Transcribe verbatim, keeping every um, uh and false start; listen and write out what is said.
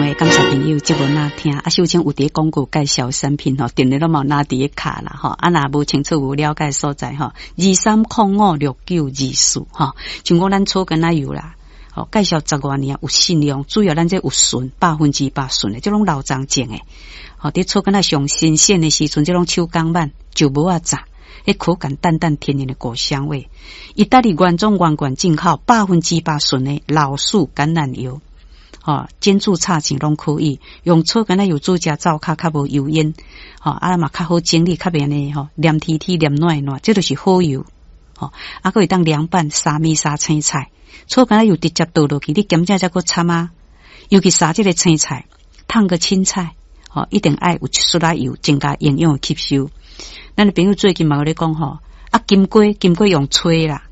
众的感谢朋友节目哪听，啊，首先有伫广告介绍产品吼，定咧都冇拿伫卡啦吼，啊，若无清楚有了解所在吼，二三零五六九二四吼，像我咱草根仔油啦。哦，介绍十多年有信用，主要咱这有纯百分之百纯的，这种老长种的。哦，伫草根仔上新鲜的时阵，这种手工版就无啊炸，迄口感淡淡甜甜的果香味。意大利原装原罐进口百分之百纯的老树橄榄油。哦，煎煮炒钱拢可以，用草根仔油煮食灶较较无油烟，哦，啊嘛较好整理，较袂安尼吼，黏贴贴黏软软，这就是好油。哦，啊，佫会当凉拌沙米沙青菜。草根仔油直接倒落去，你咸食才搁掺啊。尤其撒这个青菜，烫个青菜，哦，一定爱有一撮仔油，增加营养吸收。咱的朋友最近嘛有咧讲吼，啊金龟金龟用吹啦，